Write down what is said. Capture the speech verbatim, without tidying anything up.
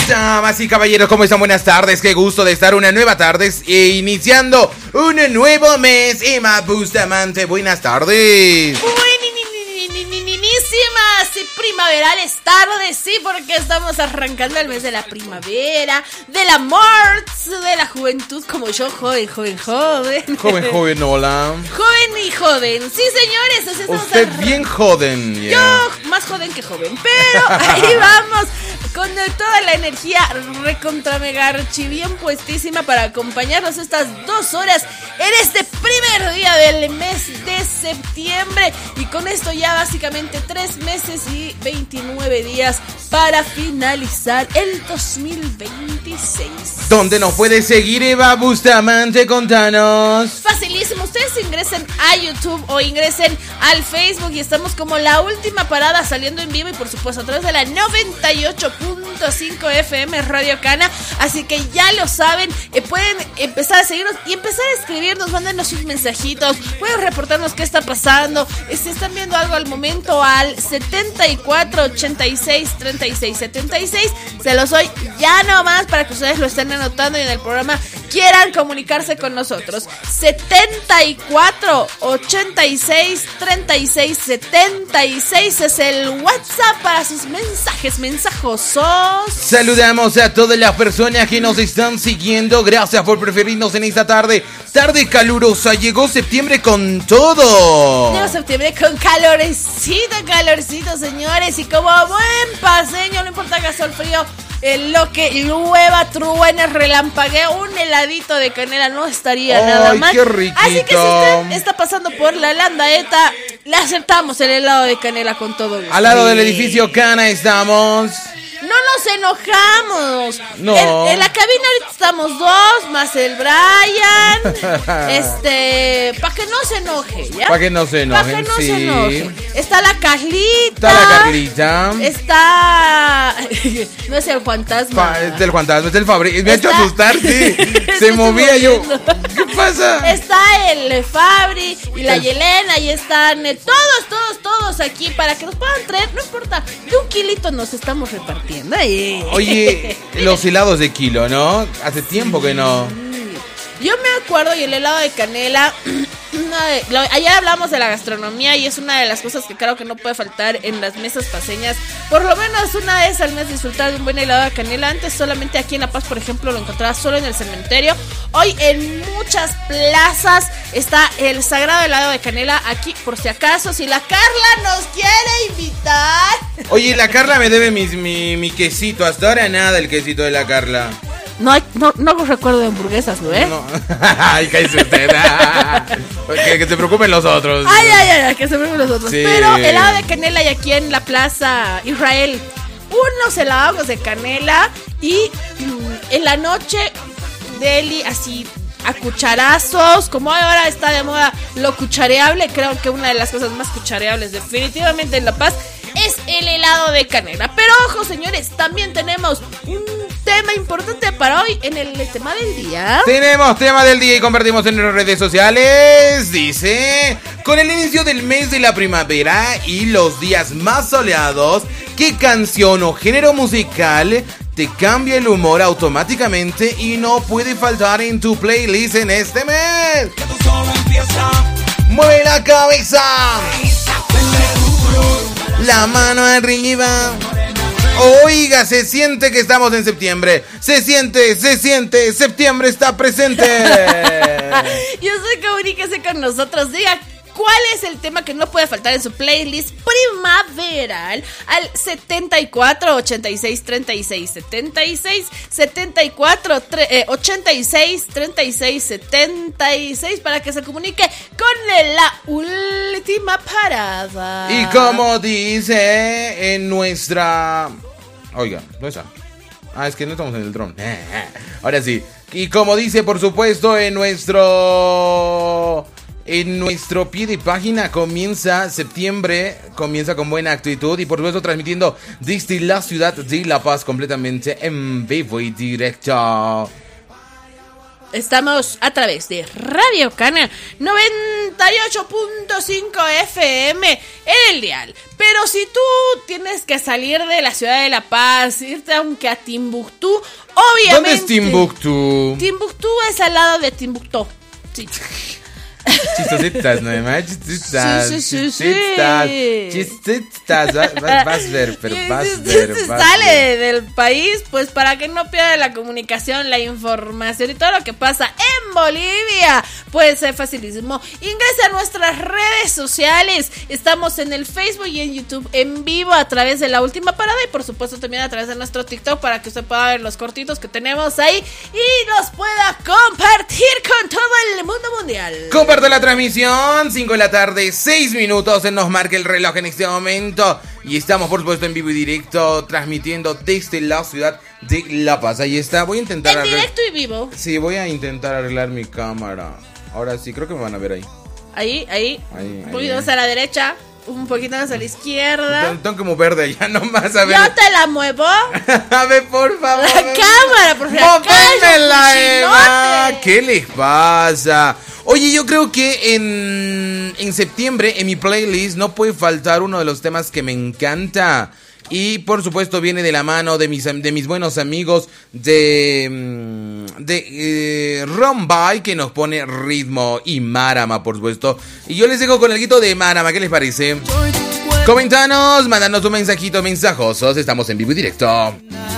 Damas y caballeros, ¿cómo están? Buenas tardes, qué gusto de estar una nueva tarde e iniciando un nuevo mes. Emma Bustamante, buenas tardes. Buenísimas y primaverales tardes, sí, porque estamos arrancando el mes de la primavera, del amor, de la juventud, como yo, joven, joven, joven. Joven, joven, hola. Joven y joven, sí, señores. Así Usted arran... bien joven, yeah. Yo más joven que joven, pero ahí vamos, con toda la energía recontra mega archi bien puestísima para acompañarnos estas dos horas en este primer día del mes de septiembre. Y con esto ya básicamente tres meses y veintinueve días para finalizar el dos mil veintiséis. ¿Dónde nos puede seguir, Eva Bustamante? Contanos. Facilísimo, ustedes ingresen a YouTube o ingresen al Facebook y estamos como La Última Parada saliendo en vivo y por supuesto a través de la noventa y ocho punto cinco F M Radio Cana. Así que ya lo saben, eh, pueden empezar a seguirnos y empezar a escribirnos, mándenos sus mensajitos, pueden reportarnos qué está pasando, eh, si están viendo algo al momento al setenta y cuatro ochenta y seis treinta y seis setenta y seis. Se los doy ya nomás para que ustedes lo estén anotando y en el programa quieran comunicarse con nosotros. setenta y cuatro ochenta y seis treinta y seis setenta y seis es el WhatsApp para sus mensajes mensajosos. Saludamos a todas las personas que nos están siguiendo. Gracias por preferirnos en esta tarde. Tarde calurosa. Llegó septiembre con todo. Llegó septiembre con calorcito, calorcito, señores. Y como buen paseño, no importa que haga sol frío, en lo que llueva, truene, relampaguee, un heladito de canela no estaría ¡ay, nada mal! Qué riquito! Así que si usted está pasando por la Landaeta, le aceptamos el helado de canela con todo gusto. Al lado del edificio Cana estamos. No nos enojamos. No. En, en la cabina ahorita estamos dos, más el Brian. este, para que no se enoje, ¿ya? Para que no se enoje. Para que no sí. se enoje. Está la Carlita. Está la Carlita. Está. No es el fantasma. Pa, es el fantasma, es el Fabri. Me ha hecho Está... asustar, sí. Se movía yo. ¿Qué pasa? Está el Fabri y la el... Yelena. Y están eh, todos, todos, todos aquí para que nos puedan traer. No importa, de un kilito nos estamos repartiendo. Ahí. Oye, los helados de kilo, ¿no? Hace tiempo que no. Yo me acuerdo, y el helado de canela. Una de, lo, ayer hablamos de la gastronomía y es una de las cosas que creo que no puede faltar en las mesas paseñas. Por lo menos una vez al mes disfrutar de un buen helado de canela. Antes solamente aquí en La Paz, por ejemplo, lo encontraba solo en el cementerio. Hoy en muchas plazas está el sagrado helado de canela. Aquí, por si acaso, si la Carla nos quiere invitar. Oye, la Carla me debe mi, mi, mi quesito. Hasta ahora nada el quesito de la Carla. No, hay, no, no recuerdo de hamburguesas, ¿no? ¿Eh? No. Ay, cállese usted. que, que se preocupen los otros. Ay, ay, ay, que se preocupen los otros. Sí. Pero helado de canela y aquí en la Plaza Israel, unos helados de canela y mmm, en la noche, deli, así a cucharazos. Como ahora está de moda lo cuchareable, creo que una de las cosas más cuchareables definitivamente en La Paz es el helado de canela. Pero ojo, señores, también tenemos un tema importante para hoy en el tema del día. Tenemos tema del día y compartimos en las redes sociales. Dice, con el inicio del mes de la primavera y los días más soleados, ¿qué canción o género musical te cambia el humor automáticamente y no puede faltar en tu playlist en este mes? ¡Mueve la cabeza! La mano arriba. Oiga, se siente que estamos en septiembre. Se siente, se siente, septiembre está presente. Yo sé, comuníquese con nosotros. Diga cuál es el tema que no puede faltar en su playlist primaveral al setenta y cuatro ochenta y seis treinta y seis setenta y seis, setenta y cuatro ochenta y seis treinta y seis setenta y seis para que se comunique con la última parada. Y como dice en nuestra... Oiga, ¿no está? Ah, es que no estamos en el dron. Ahora sí. Y como dice, por supuesto, en nuestro... En nuestro pie de página comienza septiembre, comienza con buena actitud y por supuesto transmitiendo desde la ciudad de La Paz completamente en vivo y directo. Estamos a través de Radio Cana noventa y ocho punto cinco F M en el dial. Pero si tú tienes que salir de la ciudad de La Paz, irte aunque a Timbuktu, obviamente... ¿Dónde es Timbuktu? Timbuktu es al lado de Timbuktu. Sí. Chistositas, no más chistositas. Sí, sí, sí, Chistositas. sí. Chistositas. Vas, vas a ver, pero vas a ver. Si vas sale ver. del país, pues para que no pierda la comunicación, la información y todo lo que pasa en Bolivia, pues es facilísimo. Ingresa a nuestras redes sociales. Estamos en el Facebook y en YouTube en vivo a través de La Última Parada y por supuesto también a través de nuestro TikTok para que usted pueda ver los cortitos que tenemos ahí y los pueda compartir con todo el mundo mundial. Comparte la transmisión, cinco de la tarde, seis minutos, nos marca el reloj en este momento y estamos por supuesto en vivo y directo transmitiendo desde la ciudad de La Paz. Ahí está, voy a intentar En arreglar... directo y vivo. Sí, voy a intentar arreglar mi cámara. Ahora sí, creo que me van a ver ahí. Ahí, ahí, Ahí, un poquito ahí, más a la derecha, un poquito más a la izquierda. Tengo, tengo que mover de allá nomás, a ver. Yo te la muevo. A ver, por favor. La cámara, por favor. ¡Móvemela, Eva! ¿Qué les pasa? Oye, yo creo que en, en septiembre en mi playlist no puede faltar uno de los temas que me encanta. Y por supuesto viene de la mano de mis, de mis buenos amigos de, de eh, Rombay, que nos pone ritmo, y Marama, por supuesto. Y yo les dejo con el guito de Marama, ¿qué les parece? Coméntanos, mándanos un mensajito, mensajosos, estamos en vivo y directo.